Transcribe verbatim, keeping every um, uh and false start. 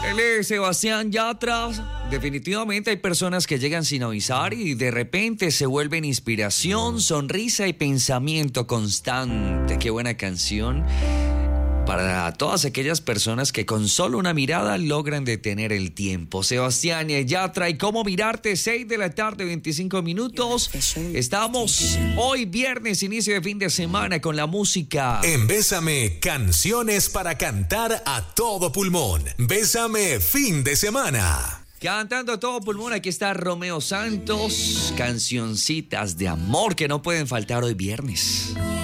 Él es Sebastián Yatra. Definitivamente hay personas que llegan sin avisar y de repente se vuelven inspiración, sonrisa y pensamiento constante. Qué buena canción para todas aquellas personas que con solo una mirada logran detener el tiempo. Sebastián Yatra, ¿y cómo mirarte? seis de la tarde, veinticinco minutos. Estamos hoy viernes, inicio de fin de semana con la música. En Bésame, canciones para cantar a todo pulmón. Bésame, fin de semana. Cantando a todo pulmón, aquí está Romeo Santos. Cancioncitas de amor que no pueden faltar hoy viernes.